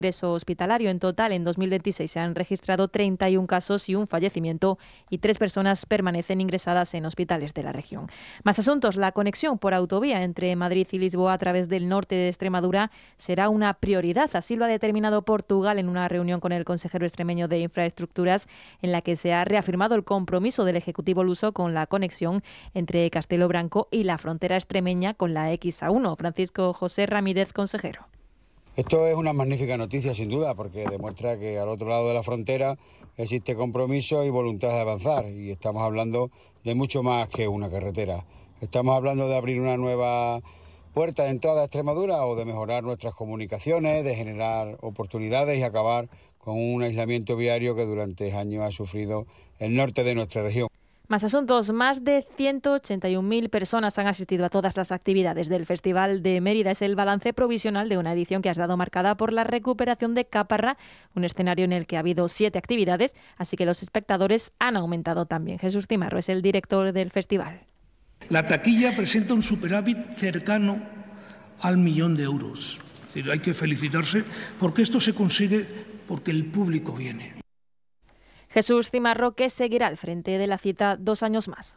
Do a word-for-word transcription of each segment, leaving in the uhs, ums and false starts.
ingreso hospitalario. En total, en dos mil veintiséis se han registrado treinta y un casos y un fallecimiento, y tres personas permanecen ingresadas en hospitales de la región. Más asuntos. La conexión por autovía entre Madrid y Lisboa a través del norte de Extremadura será una prioridad. Así lo ha determinado Portugal en una reunión con el consejero extremeño de Infraestructuras, en la que se ha reafirmado el compromiso del Ejecutivo luso con la conexión entre Castelo Branco y la frontera extremeña con la equis A uno. Francisco José Ramírez, consejero. Esto es una magnífica noticia, sin duda, porque demuestra que al otro lado de la frontera existe compromiso y voluntad de avanzar, y estamos hablando de mucho más que una carretera. Estamos hablando de abrir una nueva puerta de entrada a Extremadura, o de mejorar nuestras comunicaciones, de generar oportunidades y acabar con un aislamiento viario que durante años ha sufrido el norte de nuestra región. Más asuntos. Más de ciento ochenta y un mil personas han asistido a todas las actividades del Festival de Mérida. Es el balance provisional de una edición que ha estado marcada por la recuperación de Caparra, un escenario en el que ha habido siete actividades, así que los espectadores han aumentado también. Jesús Cimarro es el director del festival. La taquilla presenta un superávit cercano al millón de euros. Es decir, hay que felicitarse porque esto se consigue porque el público viene. Jesús Cimarro, que seguirá al frente de la cita dos años más.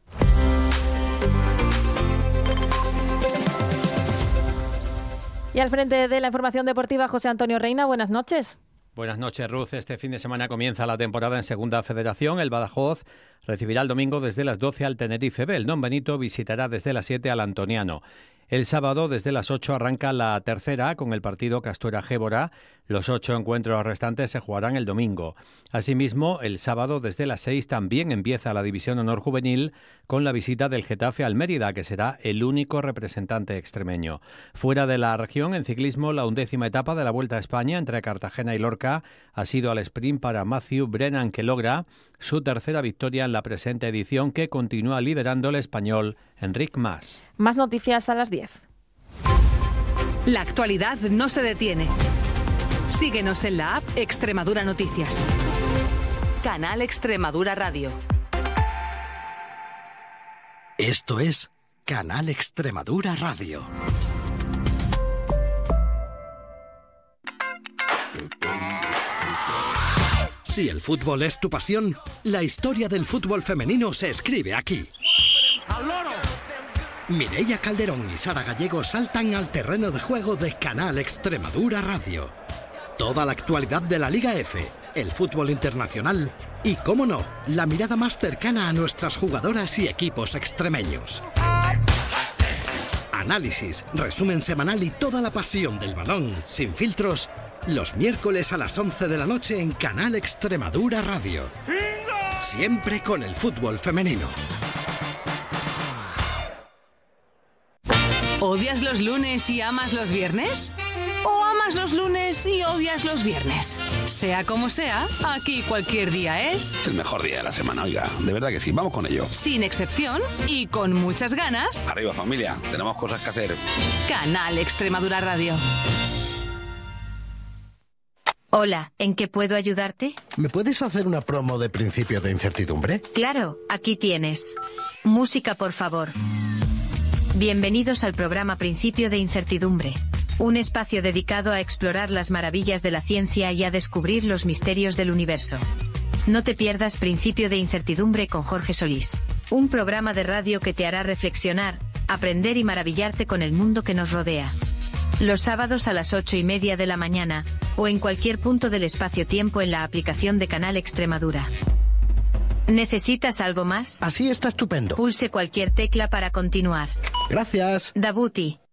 Y al frente de la información deportiva, José Antonio Reina, buenas noches. Buenas noches, Ruth. Este fin de semana comienza la temporada en Segunda Federación. El Badajoz recibirá el domingo desde las doce al Tenerife B. El Don Benito visitará desde las siete al Antoniano. El sábado desde las ocho arranca la tercera con el partido Castuera-Gébora. Los ocho encuentros restantes se jugarán el domingo. Asimismo, el sábado desde las seis también empieza la División Honor Juvenil con la visita del Getafe al Mérida, que será el único representante extremeño. Fuera de la región, en ciclismo, la undécima etapa de la Vuelta a España entre Cartagena y Lorca ha sido al sprint para Matthew Brennan, que logra su tercera victoria en la presente edición, que continúa liderando el español Enric Mas. Más noticias a las diez. La actualidad no se detiene. Síguenos en la app Extremadura Noticias. Canal Extremadura Radio. Esto es Canal Extremadura Radio. Si el fútbol es tu pasión, la historia del fútbol femenino se escribe aquí. Mireia Calderón y Sara Gallego saltan al terreno de juego de Canal Extremadura Radio. Toda la actualidad de la Liga F, el fútbol internacional y, cómo no, la mirada más cercana a nuestras jugadoras y equipos extremeños. Análisis, resumen semanal y toda la pasión del balón, sin filtros, los miércoles a las once de la noche en Canal Extremadura Radio. Siempre con el fútbol femenino. ¿Odias los lunes y amas los viernes? ¿O amas los lunes y odias los viernes? Sea como sea, aquí cualquier día es... Es el mejor día de la semana, oiga. De verdad que sí, vamos con ello. Sin excepción y con muchas ganas. Arriba, familia, tenemos cosas que hacer. Canal Extremadura Radio. Hola, ¿en qué puedo ayudarte? ¿Me puedes hacer una promo de Principio de Incertidumbre? Claro, aquí tienes. Música, por favor. Bienvenidos al programa Principio de Incertidumbre. Un espacio dedicado a explorar las maravillas de la ciencia y a descubrir los misterios del universo. No te pierdas Principio de Incertidumbre con Jorge Solís. Un programa de radio que te hará reflexionar, aprender y maravillarte con el mundo que nos rodea. Los sábados a las ocho y media de la mañana, o en cualquier punto del espacio-tiempo en la aplicación de Canal Extremadura. ¿Necesitas algo más? Así está estupendo. Pulse cualquier tecla para continuar. Gracias. Dabuti.